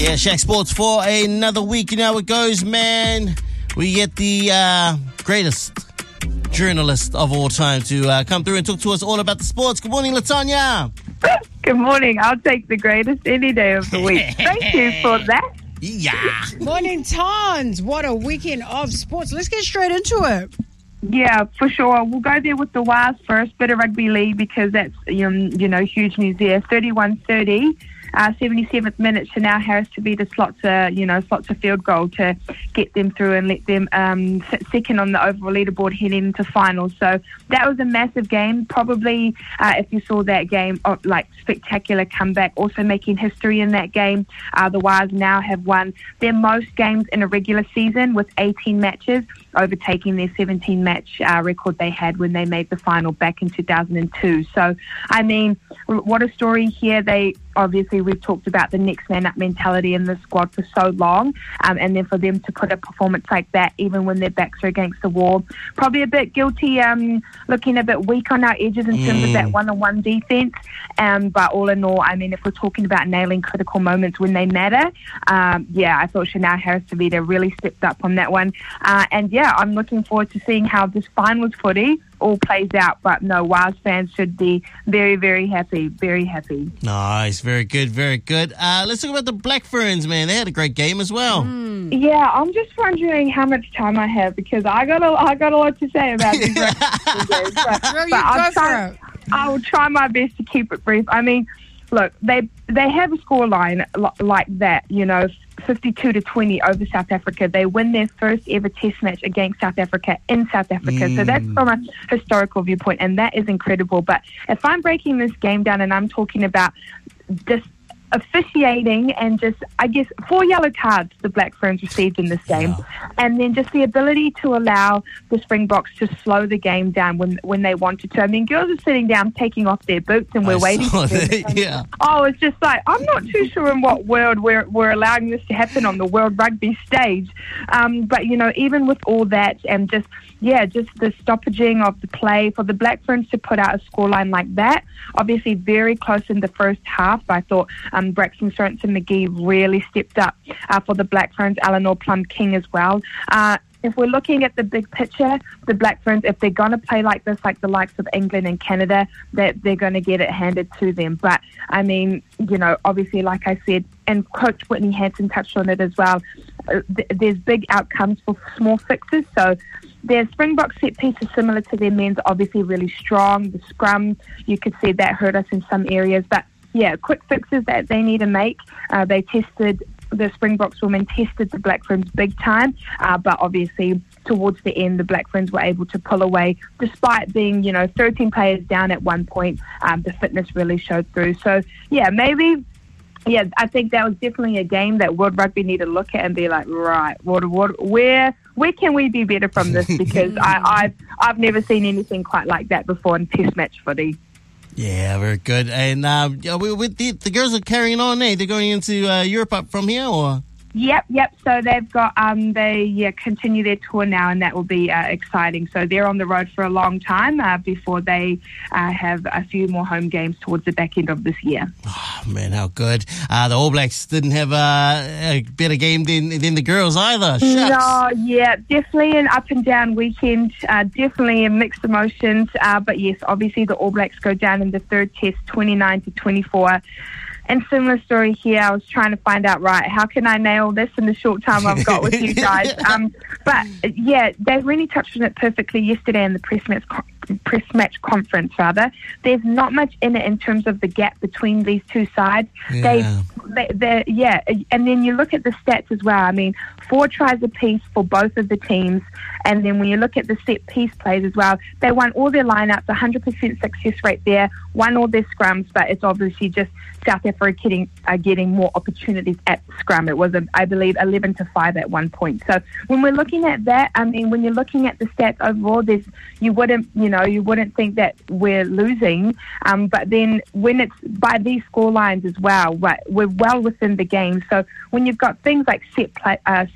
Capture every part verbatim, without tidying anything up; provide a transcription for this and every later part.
Yeah, Shaq Sports for another week. You know how it goes, man. We get the uh, greatest journalist of all time to uh, come through and talk to us all about the sports. Good morning, Latanya. Good morning. I'll take the greatest any day of the week. Thank you for that. Yeah. Morning, Tons. What a weekend of sports. Let's get straight into it. Yeah, for sure. We'll go there with the Wires first, bit of rugby league, because that's, um, you know, huge news there. thirty-one thirty. Uh, seventy-seventh minute, Chanel Harris-Tavita slots a, you know, slots a field goal to get them through and let them um, sit second on the overall leaderboard heading into finals. So that was a massive game. Probably, uh, if you saw that game, oh, like spectacular comeback. Also making history in that game. Uh, the Wires now have won their most games in a regular season with eighteen matches, overtaking their seventeen match uh, record they had when they made the final back in two thousand two. So, I mean, what a story here. They obviously, we've talked about the next man up mentality in the squad for so long, um, and then for them to put a performance like that, even when their backs are against the wall, probably a bit guilty, um, looking a bit weak on our edges in terms mm. of that one-on-one defense. Um, but all in all, I mean, if we're talking about nailing critical moments when they matter, um, yeah, I thought Chanel Harris-Tavita really stepped up on that one. Uh, and yeah, I'm looking forward to seeing how this finals footy all plays out. But no, Wires fans should be very, very happy, very happy. Nice, very good, very good. Uh, let's talk about the Black Ferns, man. They had a great game as well. Mm. Yeah, I'm just wondering how much time I have, because I got a, I got a lot to say about these games. But, Girl, you but I'll go try, for it. I'll try my best to keep it brief. I mean, look, they they have a scoreline like that, you know, fifty-two to twenty over South Africa. They win their first ever test match against South Africa in South Africa. Mm. So that's from a historical viewpoint, and that is incredible. But if I'm breaking this game down and I'm talking about just officiating and just, I guess, four yellow cards the Black Ferns received in this game, yeah. and then just the ability to allow the Springboks to slow the game down when when they wanted to. I mean, girls are sitting down, taking off their boots, and we're I waiting for them. That, yeah. Oh, it's just like, I'm not too sure in what world we're, we're allowing this to happen on the World Rugby stage. Um, but, you know, even with all that and just, yeah, just the stoppaging of the play, for the Black Ferns to put out a scoreline like that, obviously very close in the first half. I thought um, Braxton Sorensen-McGee really stepped up uh, for the Black Ferns, Eleanor Plum-King as well. Uh, if we're looking at the big picture, the Black Ferns, if they're going to play like this, like the likes of England and Canada, that they're going to get it handed to them. But, I mean, you know, obviously, like I said, and Coach Whitney Hansen touched on it as well, uh, th- there's big outcomes for small fixes. So their Springbok set piece is similar to their men's, obviously really strong. The scrum, you could see that hurt us in some areas. But, yeah, quick fixes that they need to make. Uh, they tested, the Springboks women tested the Black Ferns big time, uh, but obviously towards the end, the Black Ferns were able to pull away, despite being, you know, thirteen players down at one point. Um, the fitness really showed through. So, yeah, maybe... Yeah, I think that was definitely a game that World Rugby need to look at and be like, right, what, what, where, where can we be better from this? Because I, I've, I've never seen anything quite like that before in Test match footy. Yeah, very good. And um, yeah, we, we, the, the girls are carrying on, eh? They're going into uh, Europe up from here, or? Yep, yep. So they've got, um, they yeah, continue their tour now, and that will be uh, exciting. So they're on the road for a long time uh, before they uh, have a few more home games towards the back end of this year. Oh, man, how good. Uh, the All Blacks didn't have uh, a better game than, than the girls either. Shucks. No, yeah, definitely an up and down weekend, uh, definitely in mixed emotions. Uh, but yes, obviously the All Blacks go down in the third test, twenty-nine to twenty-four. And similar story here. I was trying to find out, right, how can I nail this in the short time I've got with you guys? Um, but, yeah, they really touched on it perfectly yesterday in the press match, press match conference, rather. There's not much in it in terms of the gap between these two sides. Yeah. They, they, yeah, and then you look at the stats as well. I mean, four tries apiece for both of the teams. And then when you look at the set piece plays as well, they won all their lineouts, one hundred percent success rate there, won all their scrums, but it's obviously just South Africa getting, uh, getting more opportunities at scrum. It was, a, I believe, eleven to five at one point. So when we're looking at that, I mean, when you're looking at the stats overall, there's, you wouldn't, you know, you wouldn't think that we're losing. Um, but then when it's by these score lines as well, right, we're well within the game. So when you've got things like set play, uh,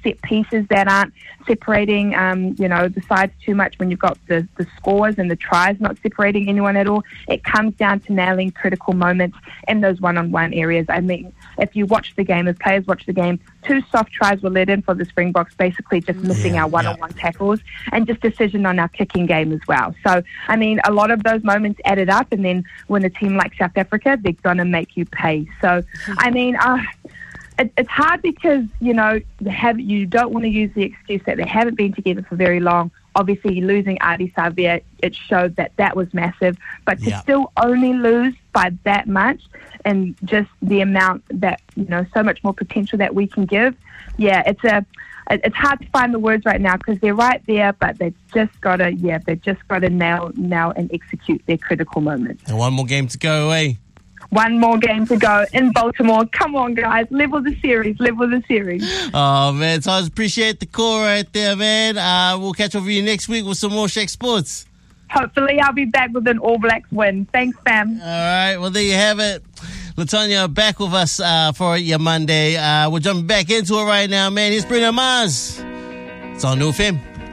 set pieces that aren't separating, um, you know, the sides too much, when you've got the, the scores and the tries not separating anyone at all. It comes down to nailing critical moments in those one-on-one areas. I mean, if you watch the game, as players watch the game, two soft tries were let in for the Springboks, basically just missing yeah, our one-on-one yeah. tackles and just decision on our kicking game as well. So, I mean, a lot of those moments added up, and then when a team like South Africa, they're going to make you pay. So, I mean, uh, it, it's hard because, you know, they have, you don't want to use the excuse that they haven't been together for very long. Obviously, losing Ardie Savea, it showed that that was massive. But to yeah. still only lose by that much, and just the amount that, you know, so much more potential that we can give, yeah, it's a... It's hard to find the words right now because they're right there, but they've just got to, yeah, they've just got to nail, nail and execute their critical moments. And one more game to go, eh? One more game to go in Baltimore. Come on, guys. Level the series. Level the series. Oh, man. So I appreciate the call right there, man. Uh, we'll catch up with you next week with some more Shaq Sports. Hopefully I'll be back with an All Blacks win. Thanks, fam. All right. Well, there you have it. Latanya back with us uh, for your Monday. Uh, we're jumping back into it right now, man. Here's Bruno Mars. It's on New F M.